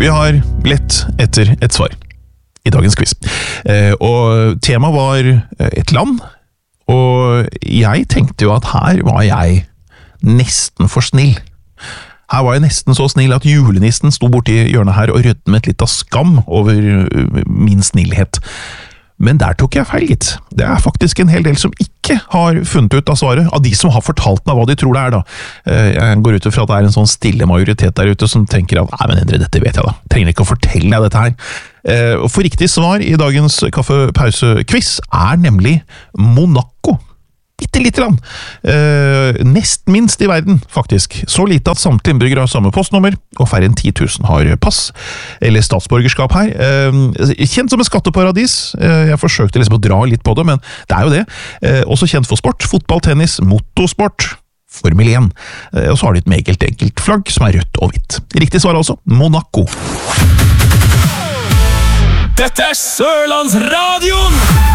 Vi har lett etter et svar i dagens quiz. Og temaet var et land, og jeg tenkte jo at her var jeg nesten for snill. Her var jeg nesten så snill at julenissen sto borti hjørnet her og rødmet litt av skam over min snillhet. Men der tok jeg feil, gitt. Det er faktisk en hel del som ikke har funnet ut av svaret, av de som har fortalt meg hva de tror det er da. Jeg går ut fra at det er en sånn stille majoritet der ute som tenker at nei, men Endre, dette vet jeg da. Trenger ikke å fortelle deg dette her. For riktig svar i dagens kaffepause-quiz er nemlig Monaco. Bitte land. Nest minst i verden, faktisk. Så lite at samtlige innbyggere har samme postnummer, og færre enn 10 000 har pass, eller statsborgerskap her. Kjent som et skatteparadis. Jeg forsøkte liksom å dra litt på det, men det er jo det. Også kjent for sport, fotball, tennis, motorsport, Formel 1. Og så har de et meget enkelt flagg som er rødt og hvitt. Riktig svar altså, Monaco. Dette er Sørlandsradion!